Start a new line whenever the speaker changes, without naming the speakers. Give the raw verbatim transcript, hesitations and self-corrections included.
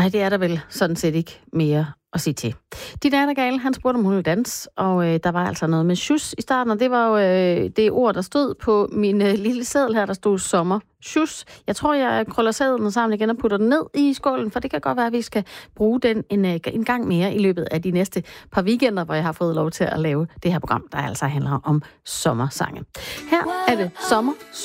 Nej, det er der vel sådan set ikke mere at sige til. De nattergale, han spurgte, om hun ville danse, og øh, der var altså noget med sjus i starten, og det var jo øh, det ord, der stod på min øh, lille seddel her, der stod sommer. Sjus. Jeg tror, jeg krøller sædlen sammen igen og putter den ned i skålen, for det kan godt være, at vi skal bruge den en, øh, en gang mere i løbet af de næste par weekender, hvor jeg har fået lov til at lave det her program, der altså handler om sommersange. Her er det sommer.